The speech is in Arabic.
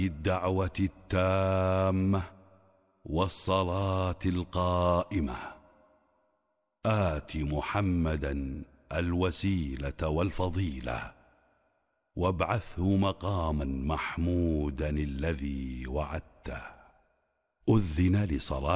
الدعوة التامة والصلاة القائمة آت محمدا الوسيلة والفضيلة وابعثه مقاما محمودا الذي وعدته. أذن لصلاة